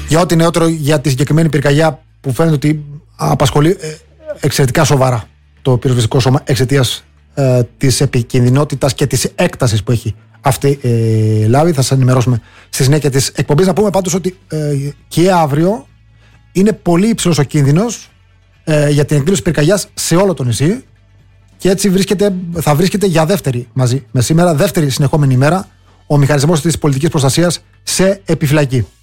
Για ό,τι νεότερο για τη συγκεκριμένη πυρκαγιά που φαίνεται ότι απασχολεί εξαιρετικά σοβαρά το πυροσβεστικό σώμα εξαιτίας της επικινδυνότητας και της έκτασης που έχει αυτή η λάβη. Θα σας ενημερώσουμε στη συνέχεια της εκπομπής. Να πούμε πάντως ότι και αύριο είναι πολύ υψηλός ο κίνδυνος για την εκδήλωση πυρκαγιάς σε όλο το νησί και έτσι θα βρίσκεται για δεύτερη μαζί με σήμερα, δεύτερη συνεχόμενη ημέρα, ο μηχανισμός της πολιτικής προστασίας σε επιφυλακή.